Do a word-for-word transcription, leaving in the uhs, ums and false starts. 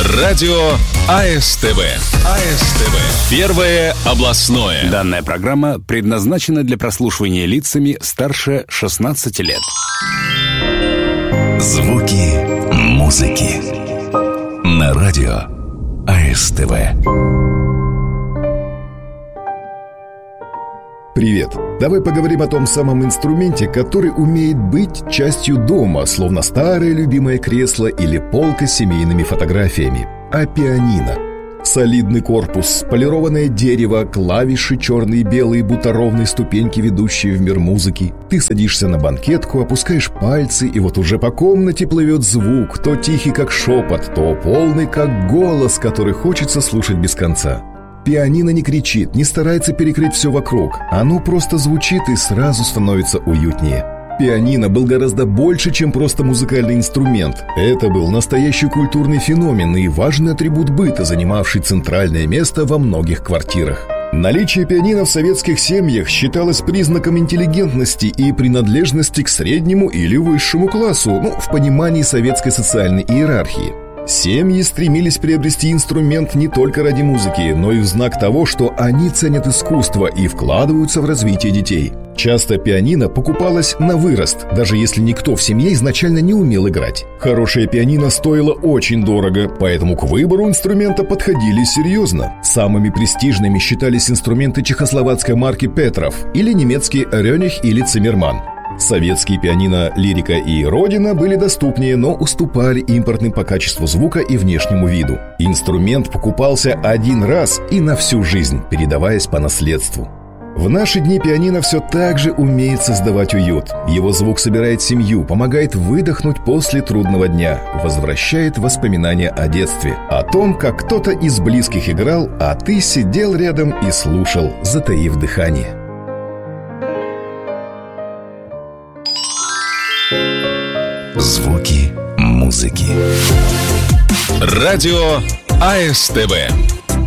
Радио АСТВ. АСТВ. Первое областное. Данная программа предназначена для прослушивания лицами старше шестнадцати лет. Звуки музыки на радио АСТВ. Привет! Давай поговорим о том самом инструменте, который умеет быть частью дома, словно старое любимое кресло или полка с семейными фотографиями. О пианино. Солидный корпус, полированное дерево, клавиши черные и белые, будто ровные ступеньки, ведущие в мир музыки. Ты садишься на банкетку, опускаешь пальцы, и вот уже по комнате плывет звук, то тихий, как шепот, то полный, как голос, который хочется слушать без конца. Пианино не кричит, не старается перекрыть все вокруг. Оно просто звучит и сразу становится уютнее. Пианино был гораздо больше, чем просто музыкальный инструмент. Это был настоящий культурный феномен и важный атрибут быта, занимавший центральное место во многих квартирах. Наличие пианино в советских семьях считалось признаком интеллигентности и принадлежности к среднему или высшему классу, ну, в понимании советской социальной иерархии. Семьи стремились приобрести инструмент не только ради музыки, но и в знак того, что они ценят искусство и вкладываются в развитие детей. Часто пианино покупалось на вырост, даже если никто в семье изначально не умел играть. Хорошее пианино стоило очень дорого, поэтому к выбору инструмента подходили серьезно. Самыми престижными считались инструменты чехословацкой марки Петров или немецкие Рёних или Циммерман. Советские пианино «Лирика» и «Родина» были доступнее, но уступали импортным по качеству звука и внешнему виду. Инструмент покупался один раз и на всю жизнь, передаваясь по наследству. В наши дни пианино все так же умеет создавать уют. Его звук собирает семью, помогает выдохнуть после трудного дня, возвращает воспоминания о детстве, о том, как кто-то из близких играл, а ты сидел рядом и слушал, затаив дыхание. Звуки музыки. Радио АСТВ.